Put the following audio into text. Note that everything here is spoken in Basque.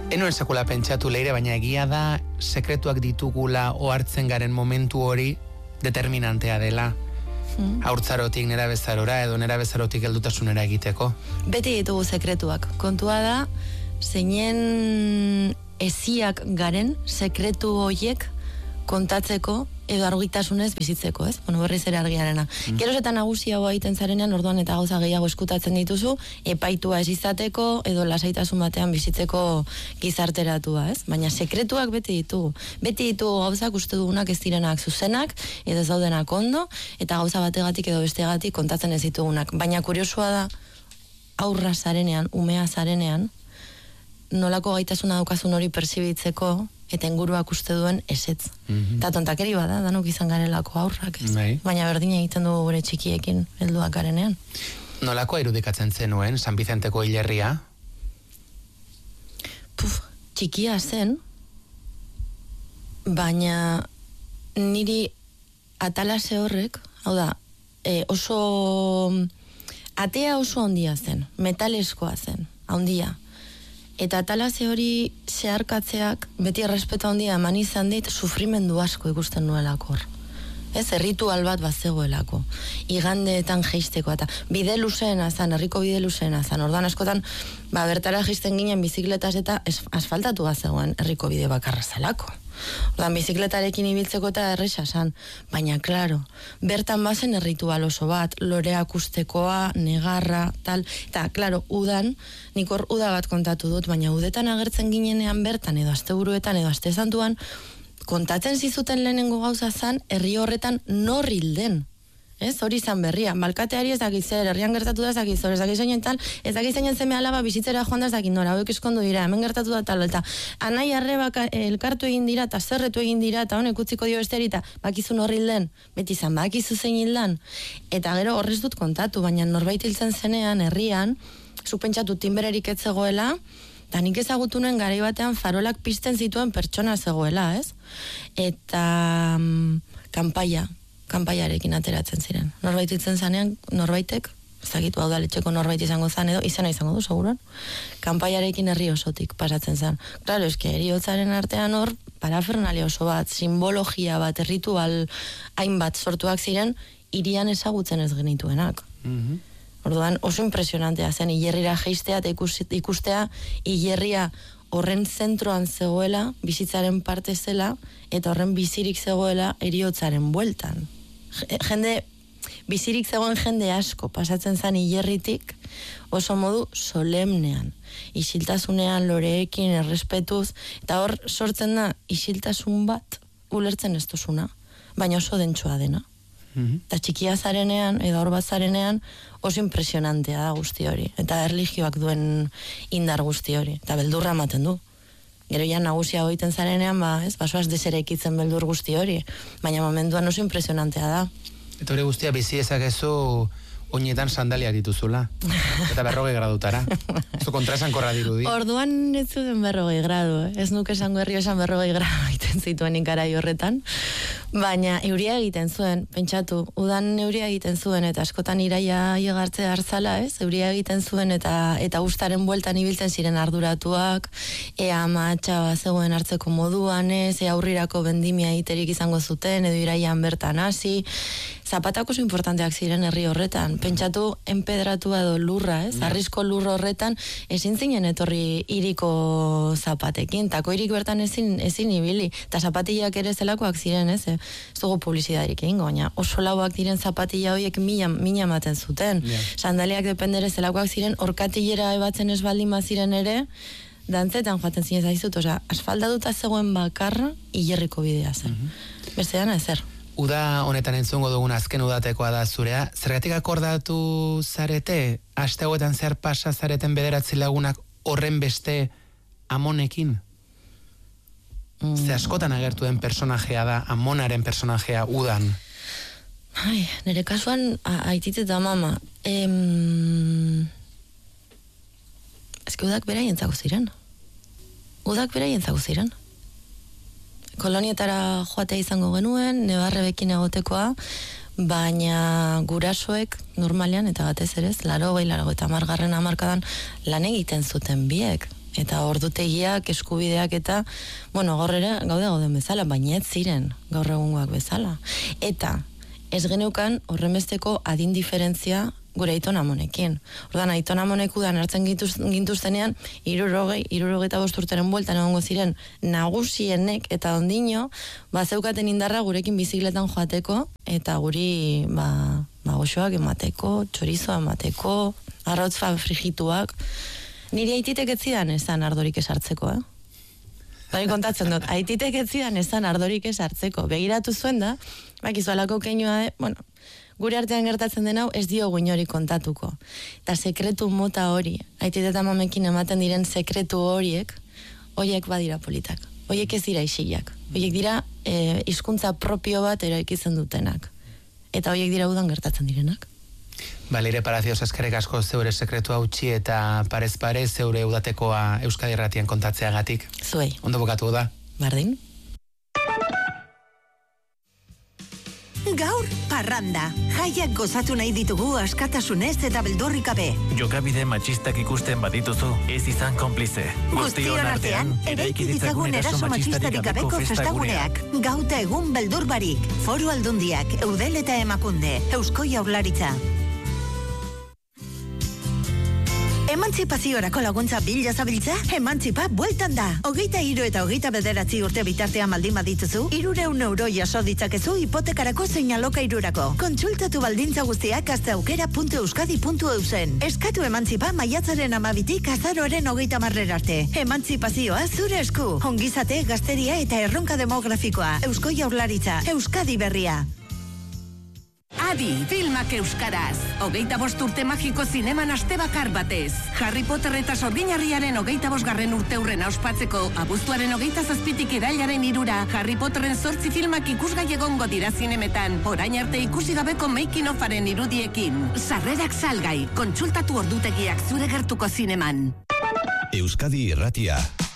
Enuen sekula pentsatu Leire, baina egia da sekretuak ditugula ohartzen garen momentu hori determinantea dela. Haurtzarotik nerabezarora edo nerabezarotik heldutasunera egiteko. Beti ditugu sekretuak. Kontua da, zeinen eziak garen sekretu horiek kontatzeko edo argitasunez bizitzeko, ez? Bueno, berriz ere argiarena. Geroz eta nagusiagoa egiten zarenean, orduan eta gauza gehiago eskutatzen dituzu, epaitua ez izateko edo lasaitasun batean bizitzeko gizarteratua, ez? Baina sekretuak beti ditugu. Beti ditugu gauzak uste dugunak ez direnak zuzenak, edo ez daudenak ondo, eta gauza bategatik edo bestegatik kontatzen ez ditugunak. Baina kuriosua da, aurra zarenean, umea zarenean, nolako gaitasuna daukazun hori pertsibitzeko, eta inguruak uste duen esetz. Eta tontakeri bada, danok izan garelako aurrak, ez? Baina berdina egiten dugu gure txikiekin helduak garenean. Nolako irudikatzen zenuen San Bizenteko hilerria? Txikia zen, baina niri atalase horrek, hau da, atea oso handia zen, metaleskoa zen, handia. Eta atalase hori zeharkatzeak beti errespetu handia eman izan dit sufrimendu asko ikusten nuelako hor. Ez, erritual bat bazegoelako. Igandeetan jeisteko eta bide luzeena zan, herriko bide luzeena zan. Ordan askotan, bertara jeisten ginen bizikletaz eta asfaltatu bazegoen herriko bide bakarra zelako. Ordan bizikletarekin ibiltzeko eta erresa zan. Baina, klaro, bertan bazen erritual oso bat, loreak ustekoa, negarra, tal. Eta, klaro, udan, nik hor uda bat kontatu dut, baina udetan agertzen ginenean bertan, edo asteburuetan, edo astezantuan, kontatzen zizuten lehenengo gauza zan, herri horretan nor hilden. Ez, hori izan berria. Malkateari ez dakit zer, herrian gertatu da ez dakit zer, ez dakit zeinen tal, ez dakit zeinen zeme alaba bizitzera joan da ez dakit nora, hauek eskondu dira, hemen gertatu da tal, eta anai arrebak elkartu egin dira, eta zerretu egin dira, eta honek utziko dio besteri, eta bakizun horri hilden, beti izan, bakizu zein hildan. Eta gero horrez dut kontatu, baina norbait hiltzen zenean, herrian, zupentsatu timbererik ez zegoela, eta nik ezagutu nuen garai batean farolak pizten zituen pertsona zegoela, ez? Eta kanpaiarekin ateratzen ziren. Norbait itzen zanean, norbaitek, ez dakitu hau da letxeko norbait izango zan edo, izena izango du, seguran, kanpaiarekin herri osotik pasatzen zan. Claro, eske, heriotzaren artean hor, parafernalia oso bat, simbologia bat, ritual hainbat sortuak ziren, hirian ezagutzen ez genituenak. Orduan, oso impresionantea zen, hilerrira jeistea eta ikustea, hilerria horren zentroan zegoela, bizitzaren parte zela, eta horren bizirik zegoela heriotzaren bueltan. Bizirik zegoen jende asko pasatzen zen hilerritik, oso modu solemnean, isiltasunean, loreekin, errespetuz, eta hor sortzen da isiltasun bat ulertzen ez duzuna, baina oso dentsua dena. Eta txikia zarenean, edo hor bat zarenean, oso impresionantea da guzti hori. Eta erlijioak duen indar guzti hori. Eta beldurra ematen du. Gero ja nagusia goiten zarenean, basoaz deserekitzen beldur guzti hori. Baina momentuan oso impresionantea da. Eta hori guztia bizi ezakezu oinetan sandaliak dituzula. Eta 40 gradutara. Zu kontrasankorra dirudi. Orduan ez zuten 40 gradu. Ez nuke esango herri esan 40 gradu egiten zituen ikarai horretan. Baina euria egiten zuen, pentsatu, udan euria egiten zuen, eta askotan iraia iegartzea hartzala, ez? Euria egiten zuen, eta ustaren bueltan ibiltzen ziren arduratuak, ea amatxa zegoen hartzeko moduan, ez? Ea aurrirako bendimia egiterik izango zuten, edo iraian bertan hasi. Zapatak oso importanteak ziren herri horretan. Pentsatu, enpedratua edo lurra, ez? Arrizko lur horretan, ezin zinen etorri hiriko zapatekin, tako hirik bertan ezin ibili, eta zapatillak ere zelakoak ziren, ez? Ez dugu publizitarik egingo, baina oso lauak diren zapatilla horiek mina ematen zuten. Sandaliak dependere zelakoak ziren, orkatillera ebatzen ez baldin baziren ere, dantzetan joaten zinez aizut, asfaldatuta zegoen bakarra, hilerriko bidea zen. Bestean ezer. Uda honetan entzungo dugun azken udatekoa da zurea. Zergatik akordatu zarete, aste hauetan zer pasa zareten 9 lagunak horren beste amonekin? Ze askotan agertu den personajea da, amonaren personajea udan. Nire kasuan, aitit eta mama. Ezke udak beraien zago ziren. Kolonietara joatea izango genuen, nebarrebekin egotekoa, baina gurasoek normalean, eta batez ere, 80, 80 hamarkadan lan egiten zuten biek. Eta ordutegiak, eskubideak eta, gaur ere gauden bezala, baina ez ziren gaur egungoak bezala. Eta ez geneukan horrenbesteko adin diferentzia gure aiton amonekin. Ordan aiton amonek udan hartzen gintuztenean, 65 urteren bueltan egongo ziren nagusienek eta ondino, zeukaten indarra gurekin bizikletan joateko, eta guri, goxoak emateko, txorizoa emateko, arrautz frigituak. Niri aititek ez zidan esan ardorik esartzeko, Bari kontatzen dut, aititek ez zidan esan ardorik esartzeko. Begiratu zuen da, bakizu alako keinua, gure artean gertatzen den hau ez diogu inori kontatuko. Eta sekretu mota hori, aititek eta mamekin ematen diren sekretu horiek badira politak. Horiek ez dira isilak. Horiek dira hizkuntza propio bat eraikitzen dutenak. Eta horiek dira udan gertatzen direnak. Leire Palacios, eskerrik asko zeure sekretu hautsi eta parez pare zeure udatekoa Euskadi Irratian kontatzeagatik. Zuei. Ondo bukatu da. Bardin. Gaur, parranda. Jaiak gozatu nahi ditugu askatasunez eta beldurrik gabe. Jokabide matxistak ikusten badituzu, ez izan konplize. Guztion artean, eraiki ditzagun eraso matxistarik gabeko festaguneak. Gauta egun beldur barik. Foru Aldundiak, Eudel eta Emakunde, Eusko Jaurlaritza. Emantzipaziorako laguntza bila zabiltza? Emantzipa bueltan da. 23 eta 29 urte bitartean baldin badituzu, 300 euro jaso ditzakezu hipotekarako zein alokairurako. Kontsultatu baldintza guztiak gazteaukera.euskadi.eusen. Eskatu emantzipa maiatzaren 12tik azaroaren 30 arte. Emantzipazioa zure esku. Ongizate, gazteria eta erronka demografikoa. Eusko Jaurlaritza, Euskadi berria. Adi, filmak euskaraz. 25 urte magiko zineman aste bakar batez. Harry Potter eta Sorginarriaren 25. urteurrena ospatzeko, abuztuaren 27tik irailaren 3 Harry Potteren 8 filmak ikusgai egongo dira zinemetan. Orain arte ikusi gabeko making ofaren irudiekin. Sarrerak salgai, kontsultatu ordutegiak zure gertuko zineman. Euskadi Irratia.